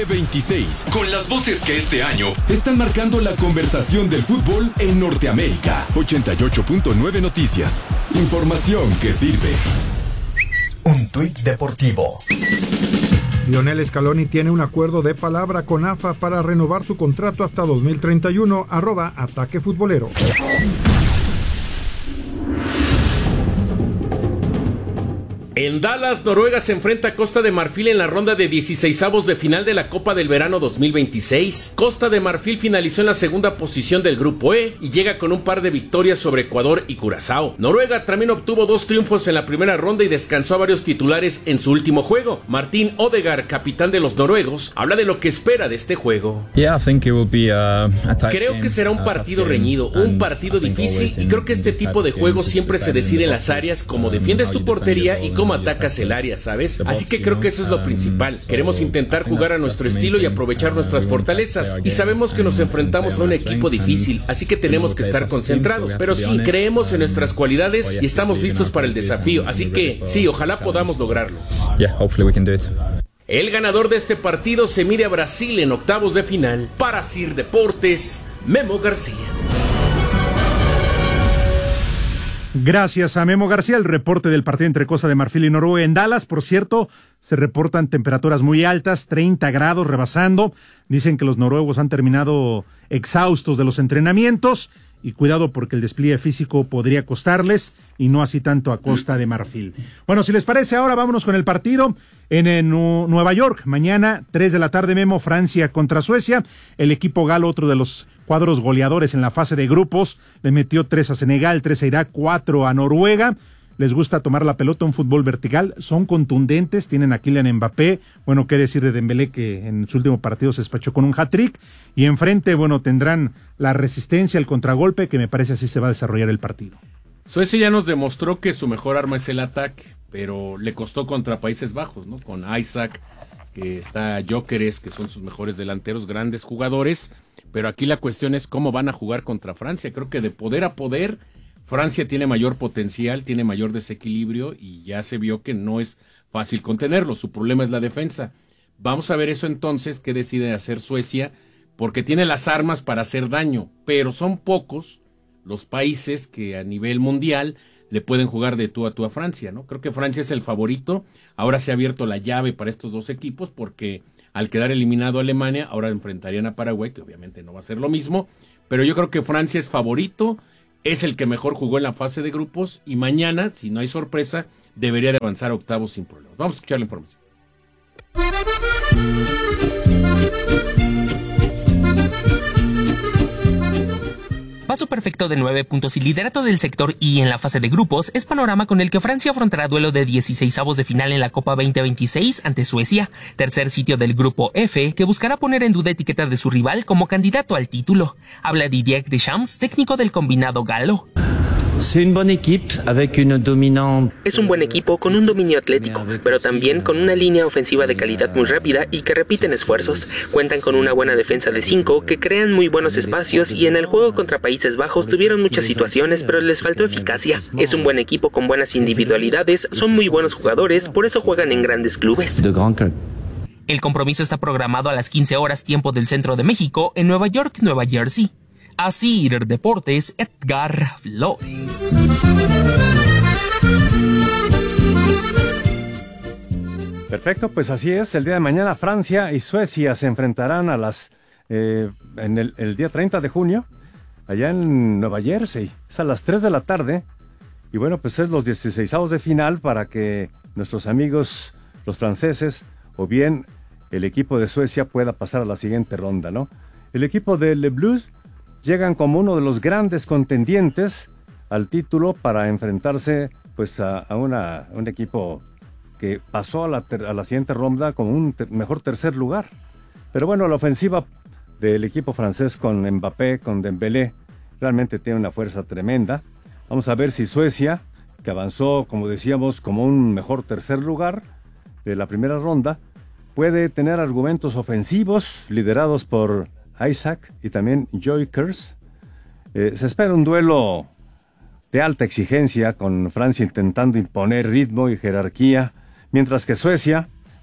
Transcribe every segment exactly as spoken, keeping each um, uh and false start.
veinte veintiséis, con las voces que este año están marcando la conversación del fútbol en Norteamérica. ochenta y ocho punto nueve Noticias. Información que sirve. Un tuit deportivo. Lionel Scaloni tiene un acuerdo de palabra con A F A para renovar su contrato hasta dos mil treinta y uno, arroba Ataque Futbolero. En Dallas, Noruega se enfrenta a Costa de Marfil en la ronda de dieciseisavos de final de la Copa del Verano dos mil veintiséis. Costa de Marfil finalizó en la segunda posición del Grupo E y llega con un par de victorias sobre Ecuador y Curazao. Noruega también obtuvo dos triunfos en la primera ronda y descansó a varios titulares en su último juego. Martín Odegaard, capitán de los noruegos, habla de lo que espera de este juego. Creo que será un partido reñido, un partido difícil, y creo que este tipo de juegos siempre se decide en las áreas, como defiendes tu portería y cómo atacas el área, ¿sabes? Así que creo que eso es lo principal. Queremos intentar jugar a nuestro estilo y aprovechar nuestras fortalezas. Y sabemos que nos enfrentamos a un equipo difícil, así que tenemos que estar concentrados. Pero sí, creemos en nuestras cualidades y estamos listos para el desafío. Así que sí, ojalá podamos lograrlo. El ganador de este partido se mide a Brasil en octavos de final. Para Sir Deportes, Memo García. Gracias a Memo García. El reporte del partido entre Costa de Marfil y Noruega en Dallas. Por cierto, se reportan temperaturas muy altas, treinta grados rebasando. Dicen que los noruegos han terminado exhaustos de los entrenamientos. Y cuidado porque el despliegue físico podría costarles, y no así tanto a Costa de Marfil. Bueno, si les parece, ahora vámonos con el partido en, en uh, Nueva York. Mañana, tres de la tarde, Memo, Francia contra Suecia. El equipo galo, otro de los cuadros goleadores en la fase de grupos, le metió tres a Senegal, tres a Irak, cuatro a Noruega. Les gusta tomar la pelota, un fútbol vertical, son contundentes, tienen a Kylian Mbappé, bueno, qué decir de Dembélé, que en su último partido se despachó con un hat-trick, y enfrente, bueno, tendrán la resistencia, el contragolpe, que me parece así se va a desarrollar el partido. Suecia ya nos demostró que su mejor arma es el ataque, pero le costó contra Países Bajos, ¿no? Con Isaac, que está Gyökeres, que son sus mejores delanteros, grandes jugadores, pero aquí la cuestión es cómo van a jugar contra Francia. Creo que de poder a poder, Francia tiene mayor potencial, tiene mayor desequilibrio y ya se vio que no es fácil contenerlo. Su problema es la defensa. Vamos a ver eso entonces, qué decide hacer Suecia, porque tiene las armas para hacer daño, pero son pocos los países que a nivel mundial le pueden jugar de tú a tú a Francia, ¿no? Creo que Francia es el favorito. Ahora se ha abierto la llave para estos dos equipos porque al quedar eliminado Alemania, ahora enfrentarían a Paraguay, que obviamente no va a ser lo mismo, pero yo creo que Francia es favorito. Es el que mejor jugó en la fase de grupos y mañana, si no hay sorpresa, debería de avanzar a octavos sin problemas. Vamos a escuchar la información. Paso perfecto de nueve puntos y liderato del sector I en la fase de grupos es panorama con el que Francia afrontará duelo de dieciseisavos de final en la Copa veinte veintiséis ante Suecia, tercer sitio del grupo F, que buscará poner en duda etiqueta de su rival como candidato al título. Habla Didier Deschamps, técnico del combinado galo. Es un buen equipo con un dominio atlético, pero también con una línea ofensiva de calidad muy rápida y que repiten esfuerzos. Cuentan con una buena defensa de cinco, que crean muy buenos espacios, y en el juego contra Países Bajos tuvieron muchas situaciones, pero les faltó eficacia. Es un buen equipo con buenas individualidades, son muy buenos jugadores, por eso juegan en grandes clubes. El compromiso está programado a las quince horas tiempo del centro de México en Nueva York, Nueva Jersey. Así Deportes, Edgar Flores. Perfecto, pues así es. El día de mañana Francia y Suecia se enfrentarán a las eh, en el, el día treinta de junio, allá en Nueva Jersey. Es a las tres de la tarde. Y bueno, pues es los dieciseisavos de final para que nuestros amigos, los franceses, o bien el equipo de Suecia pueda pasar a la siguiente ronda, ¿no? El equipo de Le Blues llegan como uno de los grandes contendientes al título para enfrentarse pues a, a, una, a un equipo que pasó a la, ter, a la siguiente ronda con un ter, mejor tercer lugar. Pero bueno, la ofensiva del equipo francés con Mbappé, con Dembélé, realmente tiene una fuerza tremenda. Vamos a ver si Suecia, que avanzó, como decíamos, como un mejor tercer lugar de la primera ronda, puede tener argumentos ofensivos liderados por Isaac y también Gyökeres. Eh, se espera un duelo de alta exigencia, con Francia intentando imponer ritmo y jerarquía, mientras que Suecia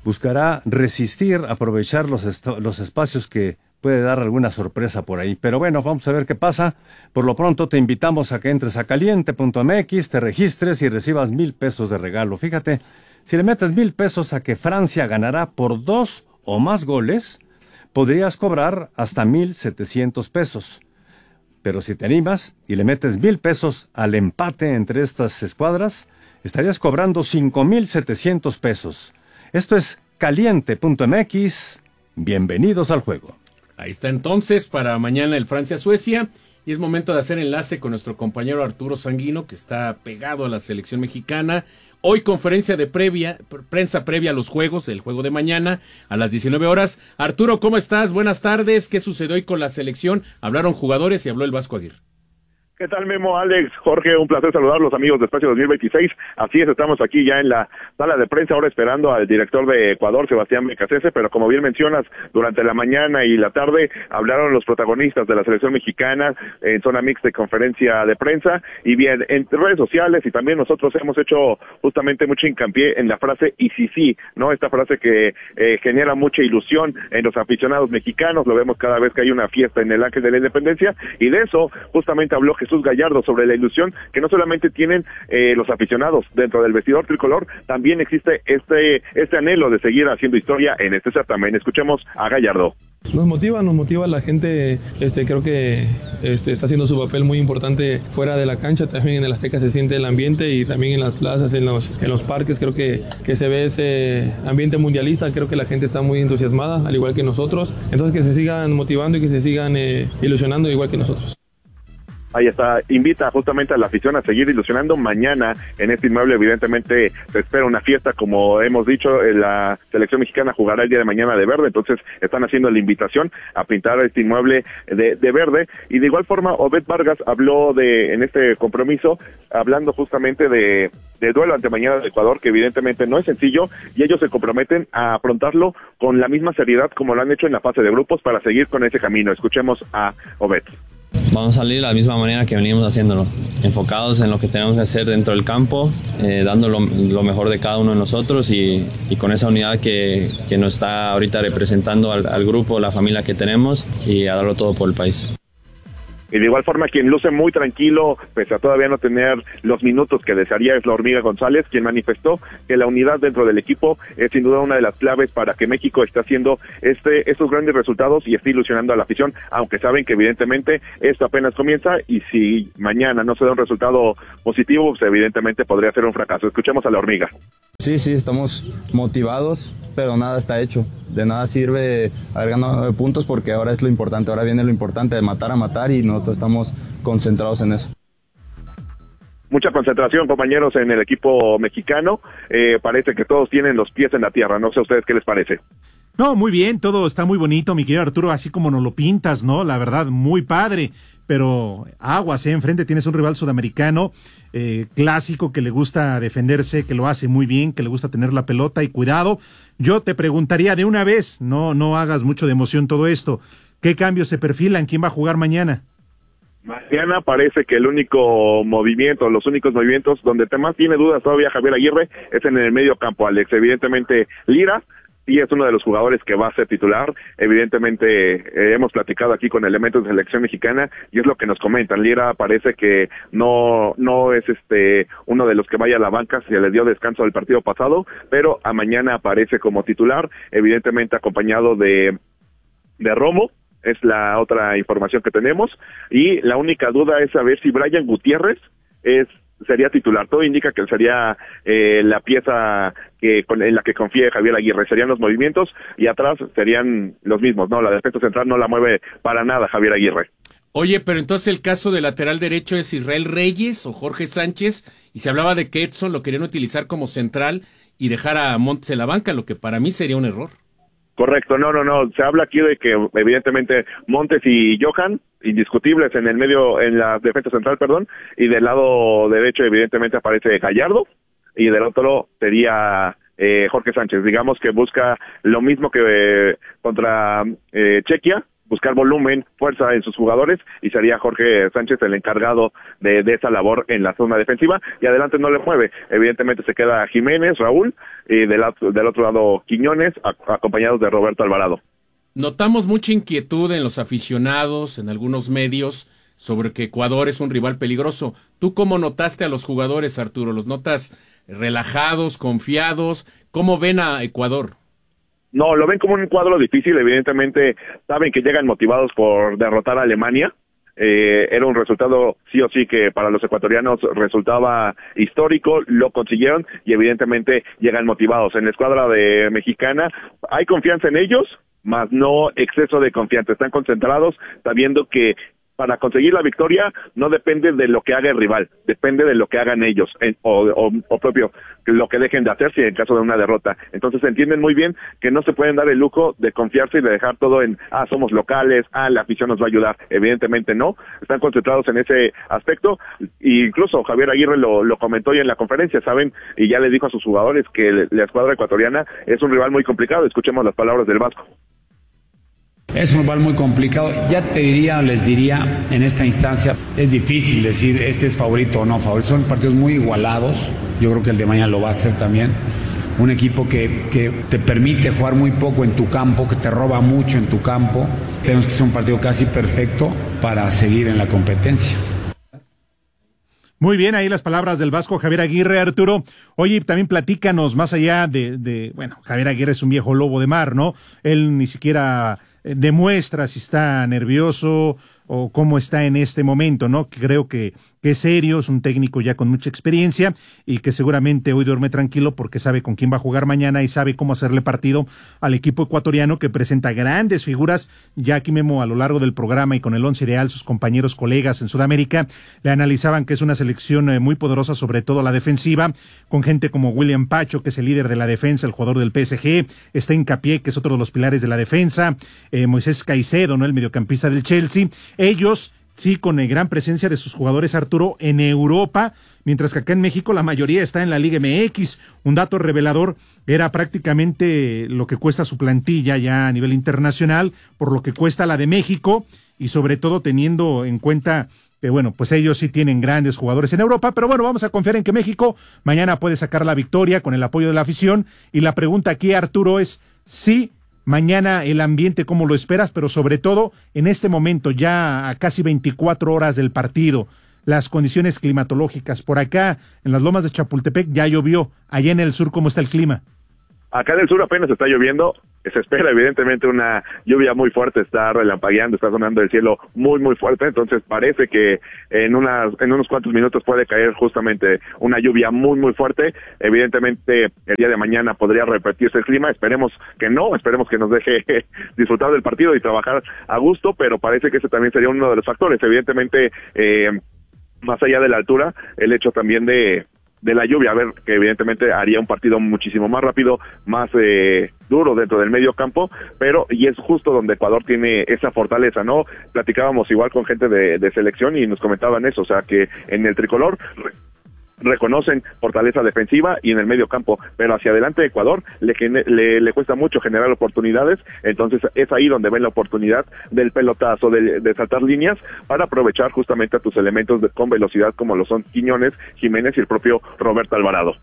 buscará resistir, aprovechar los, los espacios que puede dar alguna sorpresa por ahí. Pero bueno, vamos a ver qué pasa. Por lo pronto te invitamos a que entres a caliente punto m x, te registres y recibas mil pesos de regalo. Fíjate, si le metes mil pesos a que Francia ganará por dos o más goles, podrías cobrar hasta mil setecientos pesos. Pero si te animas y le metes mil pesos al empate entre estas escuadras, estarías cobrando cinco mil setecientos pesos. Esto es caliente punto m x. Bienvenidos al juego. Ahí está entonces para mañana el Francia-Suecia y es momento de hacer enlace con nuestro compañero Arturo Sanguino, que está pegado a la selección mexicana. Hoy conferencia de previa, prensa previa a los juegos, el juego de mañana a las diecinueve horas. Arturo, ¿cómo estás? Buenas tardes. ¿Qué sucedió hoy con la selección? Hablaron jugadores y habló el Vasco Aguirre. ¿Qué tal, Memo, Alex, Jorge? Un placer saludarlos, amigos de Espacio dos mil veintiséis. Así es, estamos aquí ya en la sala de prensa, ahora esperando al director de Ecuador, Sebastián Becasese, pero como bien mencionas, durante la mañana y la tarde hablaron los protagonistas de la selección mexicana en zona mixta de conferencia de prensa, y bien, en redes sociales y también nosotros hemos hecho justamente mucho hincapié en la frase y sí, sí, ¿no? Esta frase que eh, genera mucha ilusión en los aficionados mexicanos, lo vemos cada vez que hay una fiesta en el Ángel de la Independencia, y de eso justamente habló Jesús Gallardo sobre la ilusión que no solamente tienen eh, los aficionados dentro del vestidor tricolor, también existe este este anhelo de seguir haciendo historia en este certamen. Escuchemos a Gallardo. Nos motiva, nos motiva la gente, este, creo que este, está haciendo su papel muy importante fuera de la cancha, también en el Azteca se siente el ambiente y también en las plazas, en los, en los parques, creo que, que se ve ese ambiente mundialista, creo que la gente está muy entusiasmada, al igual que nosotros, entonces que se sigan motivando y que se sigan eh, ilusionando igual que nosotros. Ahí está, invita justamente a la afición a seguir ilusionando. Mañana en este inmueble evidentemente se espera una fiesta, como hemos dicho, la selección mexicana jugará el día de mañana de verde, entonces están haciendo la invitación a pintar este inmueble de, de verde, y de igual forma Obed Vargas habló de en este compromiso, hablando justamente de, de duelo ante mañana de Ecuador, que evidentemente no es sencillo, y ellos se comprometen a afrontarlo con la misma seriedad como lo han hecho en la fase de grupos para seguir con ese camino. Escuchemos a Obed. Vamos a salir de la misma manera que venimos haciéndolo, enfocados en lo que tenemos que hacer dentro del campo, eh, dando lo, lo mejor de cada uno de nosotros y, y con esa unidad que, que nos está ahorita representando al, al grupo, la familia que tenemos, y a darlo todo por el país. Y de igual forma, quien luce muy tranquilo, pese a todavía no tener los minutos que desearía, es la Hormiga González, quien manifestó que la unidad dentro del equipo es sin duda una de las claves para que México esté haciendo este, estos grandes resultados y esté ilusionando a la afición, aunque saben que evidentemente esto apenas comienza y si mañana no se da un resultado positivo, pues evidentemente podría ser un fracaso. Escuchemos a la Hormiga. Sí, sí, estamos motivados, pero nada está hecho. De nada sirve haber ganado puntos porque ahora es lo importante, ahora viene lo importante de matar a matar y nosotros estamos concentrados en eso. Mucha concentración, compañeros, en el equipo mexicano. Eh, parece que todos tienen los pies en la tierra. No sé a ustedes qué les parece. No, muy bien, todo está muy bonito, mi querido Arturo, así como nos lo pintas, ¿no? La verdad, muy padre. Pero aguas, ¿eh? Enfrente tienes un rival sudamericano eh, clásico que le gusta defenderse, que lo hace muy bien, que le gusta tener la pelota y cuidado. Yo te preguntaría de una vez, no, no hagas mucho de emoción todo esto, ¿qué cambios se perfilan? ¿Quién va a jugar mañana? Mañana parece que el único movimiento, los únicos movimientos donde más tiene dudas todavía Javier Aguirre es en el medio campo, Alex. Evidentemente Lira sí es uno de los jugadores que va a ser titular. Evidentemente eh, hemos platicado aquí con elementos de selección mexicana y es lo que nos comentan. Lira parece que no no es este uno de los que vaya a la banca, se le dio descanso del partido pasado, pero a mañana aparece como titular, evidentemente acompañado de de Romo. Es la otra información que tenemos, y la única duda es saber si Brian Gutiérrez es sería titular. Todo indica que sería eh, la pieza que con, en la que confíe Javier Aguirre. Serían los movimientos y atrás serían los mismos, ¿no? La defensa central no la mueve para nada Javier Aguirre. Oye, pero entonces el caso del lateral derecho es Israel Reyes o Jorge Sánchez, y se hablaba de que Edson lo querían utilizar como central y dejar a Montes en la banca, lo que para mí sería un error. Correcto, no, no, no, se habla aquí de que evidentemente Montes y Johan, indiscutibles en el medio, en la defensa central, perdón, y del lado derecho evidentemente aparece Gallardo, y del otro sería eh, Jorge Sánchez. Digamos que busca lo mismo que eh, contra eh, Chequia, buscar volumen, fuerza en sus jugadores, y sería Jorge Sánchez el encargado de, de esa labor en la zona defensiva, y adelante no le mueve. Evidentemente se queda Jiménez, Raúl, y del, del otro lado Quiñones, a, acompañados de Roberto Alvarado. Notamos mucha inquietud en los aficionados, en algunos medios, sobre que Ecuador es un rival peligroso. ¿Tú cómo notaste a los jugadores, Arturo? ¿Los notas relajados, confiados? ¿Cómo ven a Ecuador? No, lo ven como un cuadro difícil. Evidentemente saben que llegan motivados por derrotar a Alemania. Eh, era un resultado sí o sí que para los ecuatorianos resultaba histórico, lo consiguieron y evidentemente llegan motivados. En la escuadra de mexicana hay confianza en ellos, más no exceso de confianza. Están concentrados sabiendo que para conseguir la victoria no depende de lo que haga el rival, depende de lo que hagan ellos, en, o, o, o propio lo que dejen de hacer si en caso de una derrota. Entonces entienden muy bien que no se pueden dar el lujo de confiarse y de dejar todo en, ah, somos locales, ah, la afición nos va a ayudar. Evidentemente no, están concentrados en ese aspecto, e incluso Javier Aguirre lo, lo comentó hoy en la conferencia, saben, y ya le dijo a sus jugadores que la escuadra ecuatoriana es un rival muy complicado. Escuchemos las palabras del Vasco. Es un rival muy complicado. Ya te diría, les diría, en esta instancia, es difícil decir este es favorito o no favorito. Son partidos muy igualados. Yo creo que el de mañana lo va a hacer también. Un equipo que, que te permite jugar muy poco en tu campo, que te roba mucho en tu campo. Tenemos que hacer un partido casi perfecto para seguir en la competencia. Muy bien, ahí las palabras del Vasco Javier Aguirre, Arturo. Oye, también platícanos más allá de, de, bueno, Javier Aguirre es un viejo lobo de mar, ¿no? Él ni siquiera demuestra si está nervioso o cómo está en este momento, ¿no? Creo que, que es serio, es un técnico ya con mucha experiencia y que seguramente hoy duerme tranquilo porque sabe con quién va a jugar mañana y sabe cómo hacerle partido al equipo ecuatoriano que presenta grandes figuras. Ya aquí Memo a lo largo del programa y con el once ideal, sus compañeros, colegas en Sudamérica, le analizaban que es una selección eh, muy poderosa, sobre todo la defensiva, con gente como William Pacho, que es el líder de la defensa, el jugador del P S G, está Hincapié, que es otro de los pilares de la defensa, eh, Moisés Caicedo, ¿no? El mediocampista del Chelsea. Ellos sí, con eh, gran presencia de sus jugadores, Arturo, en Europa, mientras que acá en México la mayoría está en la Liga M X. Un dato revelador era prácticamente lo que cuesta su plantilla ya a nivel internacional, por lo que cuesta la de México, y sobre todo teniendo en cuenta que, bueno, pues ellos sí tienen grandes jugadores en Europa, pero bueno, vamos a confiar en que México mañana puede sacar la victoria con el apoyo de la afición, y la pregunta aquí, Arturo, es sí. Mañana el ambiente, ¿cómo lo esperas? Pero sobre todo, en este momento, ya a casi veinticuatro horas del partido, las condiciones climatológicas. Por acá, en las lomas de Chapultepec, ya llovió. Allá en el sur, ¿cómo está el clima? Acá en el sur apenas está lloviendo, se espera evidentemente una lluvia muy fuerte, está relampagueando, está sonando el cielo muy muy fuerte, entonces parece que en unas en unos cuantos minutos puede caer justamente una lluvia muy muy fuerte. Evidentemente el día de mañana podría repetirse el clima, esperemos que no, esperemos que nos deje disfrutar del partido y trabajar a gusto, pero parece que ese también sería uno de los factores. Evidentemente, eh, más allá de la altura, el hecho también de de la lluvia, a ver, que evidentemente haría un partido muchísimo más rápido, más eh, duro dentro del medio campo, pero, y es justo donde Ecuador tiene esa fortaleza, ¿no? Platicábamos igual con gente de, de selección y nos comentaban eso, o sea, que en el tricolor reconocen fortaleza defensiva y en el medio campo, pero hacia adelante Ecuador le, le, le cuesta mucho generar oportunidades, entonces es ahí donde ven la oportunidad del pelotazo, de, de saltar líneas para aprovechar justamente a tus elementos de, con velocidad como lo son Quiñones, Jiménez y el propio Roberto Alvarado.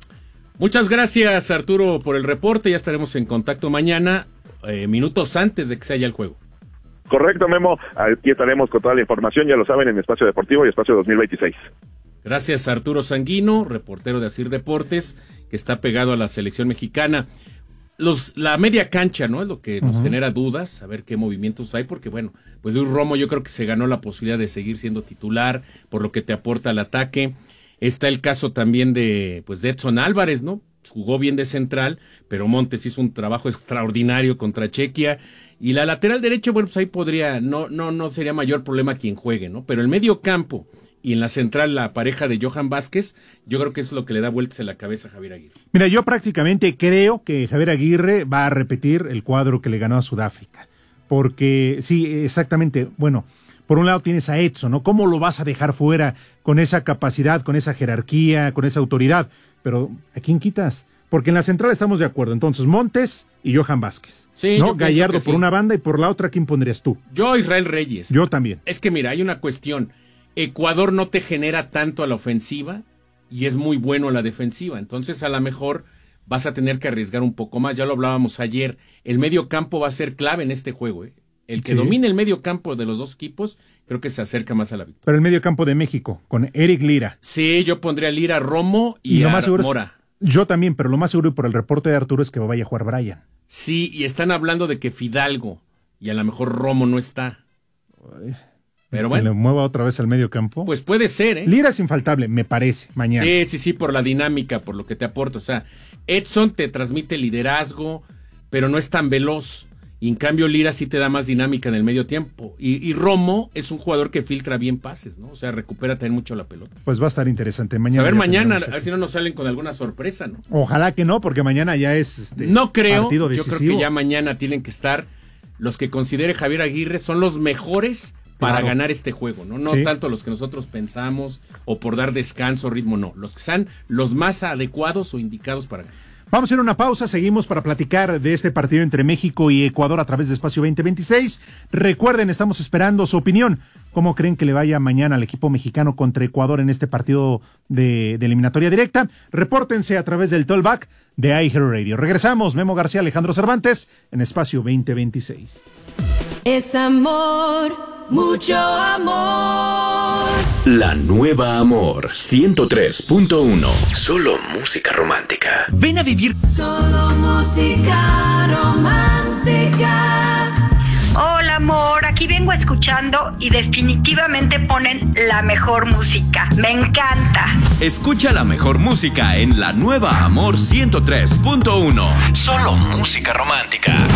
Muchas gracias, Arturo, por el reporte. Ya estaremos en contacto mañana, eh, minutos antes de que se haya el juego. Correcto, Memo, aquí estaremos con toda la información, ya lo saben, en Espacio Deportivo y Espacio dos mil veintiséis. Gracias, Arturo Sanguino, reportero de Asir Deportes, que está pegado a la selección mexicana. Los, la media cancha, ¿no? Es lo que nos uh-huh. genera dudas, a ver qué movimientos hay, porque bueno, pues Luis Romo yo creo que se ganó la posibilidad de seguir siendo titular, por lo que te aporta al ataque. Está el caso también de, pues, de Edson Álvarez, ¿no? Jugó bien de central, pero Montes hizo un trabajo extraordinario contra Chequia. Y la lateral derecho, bueno, pues ahí podría, no, no, no sería mayor problema quien juegue, ¿no? Pero el medio campo y en la central la pareja de Johan Vázquez, yo creo que es lo que le da vueltas en la cabeza a Javier Aguirre. Mira, yo prácticamente creo que Javier Aguirre va a repetir el cuadro que le ganó a Sudáfrica, porque sí, exactamente, bueno, por un lado tienes a Edson, ¿no? ¿Cómo lo vas a dejar fuera con esa capacidad, con esa jerarquía, con esa autoridad? Pero ¿a quién quitas? Porque en la central estamos de acuerdo. Entonces, Montes y Johan Vázquez. Sí, ¿no? yo pienso Gallardo que por sí. una banda y por la otra, ¿quién pondrías tú? Yo, Israel Reyes. Yo también. Es que mira, hay una cuestión. Ecuador no te genera tanto a la ofensiva y es muy bueno a la defensiva. Entonces, a lo mejor vas a tener que arriesgar un poco más. Ya lo hablábamos ayer. El medio campo va a ser clave en este juego, ¿eh? El que Sí. domine el medio campo de los dos equipos, creo que se acerca más a la victoria. Pero el medio campo de México, con Eric Lira. Sí, yo pondría a Lira, Romo y, lo a más seguro es- Mora. Yo también, pero lo más seguro y por el reporte de Arturo es que vaya a jugar Brian. Sí, y están hablando de que Fidalgo y a lo mejor Romo no está. Pero Que bueno, le mueva otra vez al medio campo. pues puede ser, ¿eh? Lira es infaltable, me parece, mañana. Sí, sí, sí, por la dinámica, por lo que te aporta. O sea, Edson te transmite liderazgo, pero no es tan veloz. Y en cambio, Lira sí te da más dinámica en el medio tiempo. Y, y Romo es un jugador que filtra bien pases, ¿no? O sea, recupera también mucho la pelota. Pues va a estar interesante. Pues Mañana a ver, ya mañana, a tendremos- ver si no nos salen con alguna sorpresa, ¿no? Ojalá que no, porque mañana ya es este, No creo, partido yo decisivo. creo que ya mañana tienen que estar los que considere Javier Aguirre son los mejores para Claro. ganar este juego, ¿no? No Sí. tanto los que nosotros pensamos o por dar descanso, ritmo, no. Los que sean los más adecuados o indicados para ganar. Vamos a ir a una pausa, seguimos para platicar de este partido entre México y Ecuador a través de Espacio veinte veintiséis. Recuerden, estamos esperando su opinión. ¿Cómo creen que le vaya mañana al equipo mexicano contra Ecuador en este partido de, de eliminatoria directa? Repórtense a través del Tollback de iHeartRadio. Regresamos, Memo García, Alejandro Cervantes, en Espacio veinte veintiséis. Es amor, mucho amor. La nueva Amor ciento tres punto uno. Solo música romántica. Ven a vivir. Solo música romántica. Hola amor, aquí vengo escuchando y definitivamente ponen la mejor música. Me encanta. Escucha la mejor música en la nueva Amor ciento tres punto uno. Solo música romántica.